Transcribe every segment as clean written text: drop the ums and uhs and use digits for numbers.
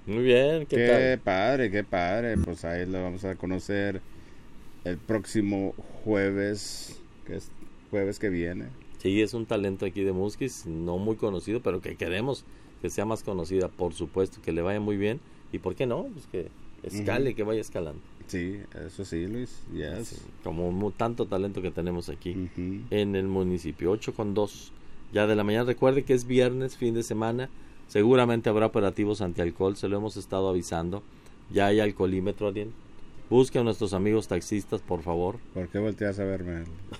Muy bien, ¿qué tal? Qué padre. Pues ahí lo vamos a conocer el próximo jueves, que es jueves que viene. Sí, es un talento aquí de Musquis, no muy conocido, pero que queremos que sea más conocida, por supuesto, que le vaya muy bien. ¿Y por qué no? Pues que escale, que vaya escalando. Sí, eso sí, Luis. Yes. Sí, como tanto talento que tenemos aquí Ujú. en el municipio. 8:02 ya de la mañana. Recuerde que es viernes, fin de semana. Seguramente habrá operativos antialcohol, se lo hemos estado avisando. Ya hay alcoholímetro, Ariel. Busque a nuestros amigos taxistas, por favor. ¿Por qué volteas a verme?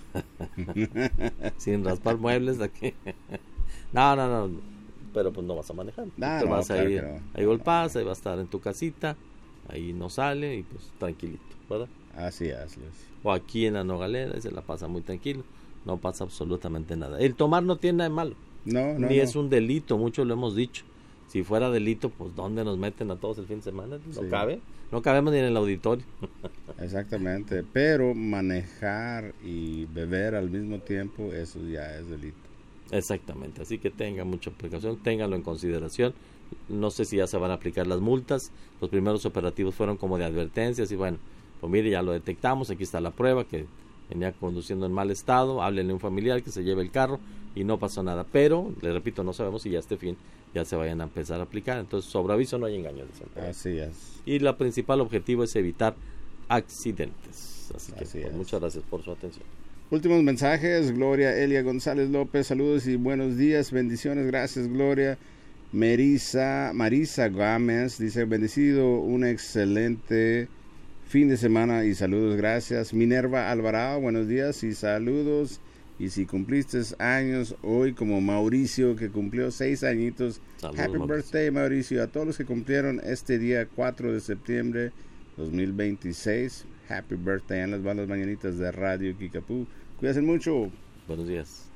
Sin raspar muebles de aquí. No. Pero pues no vas a manejar. No, Te no, vas a claro ir. que no. Ahí No, golpas, ahí va a estar en tu casita. Ahí no sale y pues tranquilito, ¿verdad? Así es, Luis. O aquí en la Nogalera y se la pasa muy tranquilo. No pasa absolutamente nada. El tomar no tiene nada de malo. No, Ni no. es un delito, muchos lo hemos dicho. Si fuera delito, pues ¿dónde nos meten a todos el fin de semana? No Sí. cabe. No cabemos ni en el auditorio. Exactamente. Pero manejar y beber al mismo tiempo, eso ya es delito. Exactamente, así que tenga mucha precaución, ténganlo en consideración. No sé si ya se van a aplicar las multas. Los primeros operativos fueron como de advertencias y bueno, pues mire, ya lo detectamos, aquí está la prueba que venía conduciendo en mal estado, háblenle a un familiar que se lleve el carro y no pasó nada. Pero, le repito, no sabemos si ya este fin ya se vayan a empezar a aplicar. Entonces, sobre aviso no hay engaño. Así es. Y la principal objetivo es evitar accidentes. Así que Así pues, es. muchas gracias por su atención. Últimos mensajes. Gloria Elia González López, saludos y buenos días, bendiciones, gracias Gloria. Marisa Gámez dice, bendecido, un excelente fin de semana y saludos, gracias. Minerva Alvarado, buenos días y saludos. Y si cumpliste años hoy como Mauricio, que cumplió 6 añitos, Saludos, happy Mauricio. birthday Mauricio. A todos los que cumplieron este día 4 de septiembre 2026, happy birthday. En las bandas mañanitas de Radio Kikapú. Cuídense mucho. Buenos días.